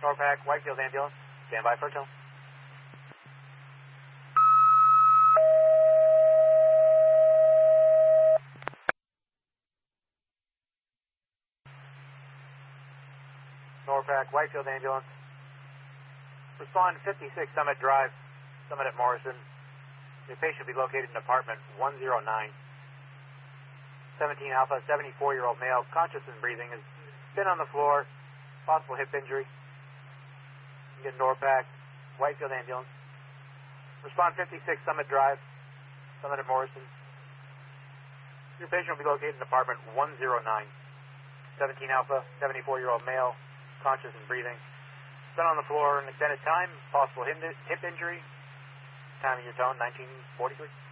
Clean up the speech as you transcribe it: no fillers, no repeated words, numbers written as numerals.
Norpac, Whitefield ambulance. Stand by for a tone. Norpac, Whitefield ambulance. Respond 56 Summit Drive, Summit at Morrison. The patient will be located in apartment 109. 17 Alpha, 74-year-old male, conscious and breathing, has been on the floor, possible hip injury. You get Norpac, Whitefield ambulance. Respond 56 Summit Drive, Summit at Morrison. Your patient will be located in apartment 109. 17 Alpha, 74-year-old male, conscious and breathing. Been on the floor an extended time, possible hip injury. Time of your tone, 1943.